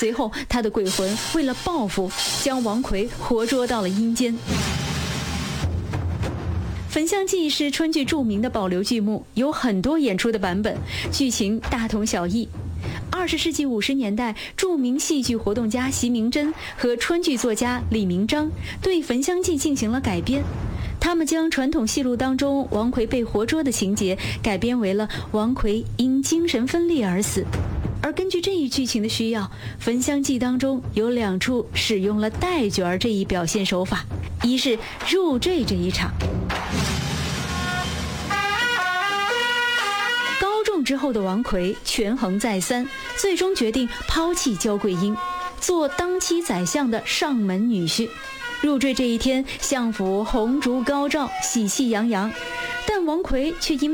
随后他的鬼魂为了报复，将王奎活捉到了阴间。《焚香记》是春剧著名的保留剧目，有很多演出的版本，剧情大同小异。20世纪50年代，著名戏剧活动家席明珍和春剧作家李明章对《焚香记》进行了改编。他们将传统戏路当中王奎被活捉的情节改编为了王奎因精神分裂而死。而根据这一剧情的需要，《焚香记》当中有2处使用了带角这一表现手法，一是入赘这一场。高中之后的王奎权衡再三，最终决定抛弃焦桂英，做当期宰相的上门女婿。入赘这一天，相府红烛高照，喜气洋洋，但王奎却因为